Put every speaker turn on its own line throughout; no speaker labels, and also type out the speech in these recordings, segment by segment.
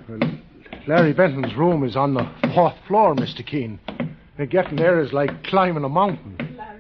Larry Benton's room is on the fourth floor, Mr. Keene. Getting there is like climbing a mountain.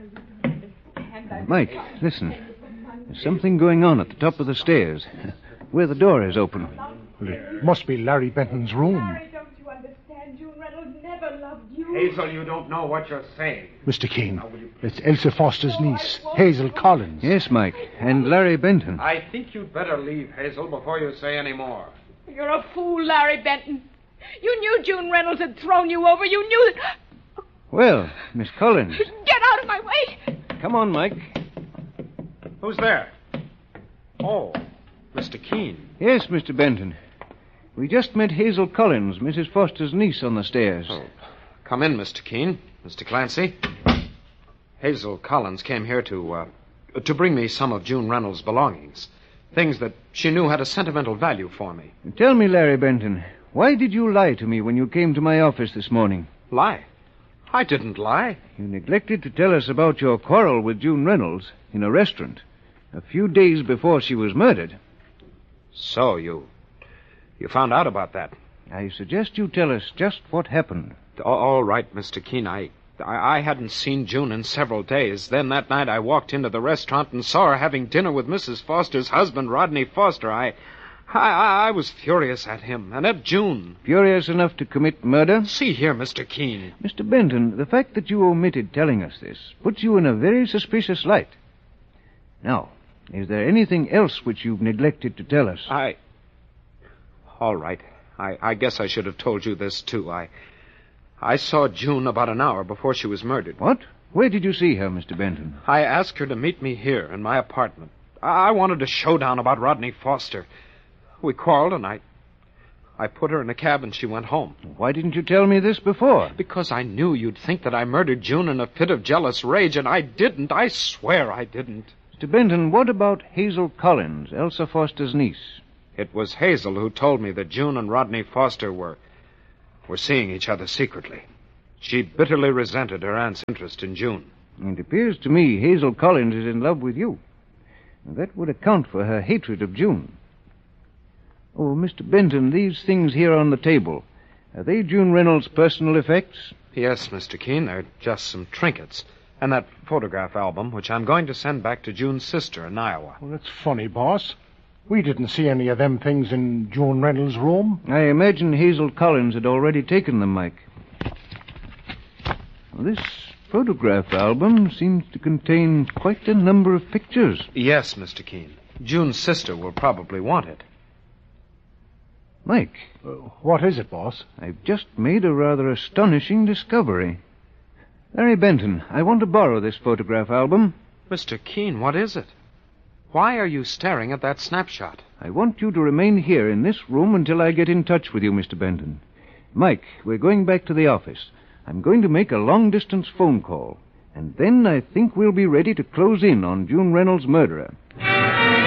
Mike, listen. There's something going on at the top of the stairs, where the door is open.
Well, it must be Larry Benton's room.
Larry, don't you understand? June Reynolds never loved you.
Hazel, you don't know what you're saying.
Mr. Keene, it's Elsa Foster's niece, Hazel Collins.
Yes, Mike, and Larry Benton.
I think you'd better leave, Hazel, before you say any more.
You're a fool, Larry Benton. You knew June Reynolds had thrown you over. You knew that...
Well, Miss Collins.
Get out of my way!
Come on, Mike.
Who's there? Oh, Mr. Keene.
Yes, Mr. Benton. We just met Hazel Collins, Mrs. Foster's niece, on the stairs.
Oh, come in, Mr. Keene. Mr. Clancy. Hazel Collins came here to bring me some of June Reynolds' belongings. Things that she knew had a sentimental value for me.
Tell me, Larry Benton, why did you lie to me when you came to my office this morning?
Lie? I didn't lie.
You neglected to tell us about your quarrel with June Reynolds in a restaurant a few days before she was murdered.
So you found out about that?
I suggest you tell us just what happened.
All right, Mr. Keene. I hadn't seen June in several days. Then that night I walked into the restaurant and saw her having dinner with Mrs. Foster's husband, Rodney Foster. I was furious at him and at June.
Furious enough to commit murder?
See here, Mr. Keene.
Mr. Benton, the fact that you omitted telling us this puts you in a very suspicious light. Now, is there anything else which you've neglected to tell us?
All right. I guess I should have told you this, too. I saw June about an hour before she was murdered.
What? Where did you see her, Mr. Benton?
I asked her to meet me here in my apartment. I wanted a showdown about Rodney Foster. We quarreled, and I put her in a cab, and she went home.
Why didn't you tell me this before?
Because I knew you'd think that I murdered June in a fit of jealous rage, and I didn't. I swear I didn't.
Mr. Benton, what about Hazel Collins, Elsa Foster's niece?
It was Hazel who told me that June and Rodney Foster were seeing each other secretly. She bitterly resented her aunt's interest in June.
It appears to me Hazel Collins is in love with you. That would account for her hatred of June. Oh, Mr. Benton, these things here on the table, are they June Reynolds' personal effects?
Yes, Mr. Keene, they're just some trinkets. And that photograph album, which I'm going to send back to June's sister in Iowa.
Well, that's funny, boss. We didn't see any of them things in June Reynolds' room.
I imagine Hazel Collins had already taken them, Mike. Well, this photograph album seems to contain quite a number of pictures.
Yes, Mr. Keene. June's sister will probably want it.
Mike.
What is it, boss?
I've just made a rather astonishing discovery. Larry Benton, I want to borrow this photograph album.
Mr. Keene, what is it? Why are you staring at that snapshot?
I want you to remain here in this room until I get in touch with you, Mr. Benton. Mike, we're going back to the office. I'm going to make a long-distance phone call. And then I think we'll be ready to close in on June Reynolds' murderer.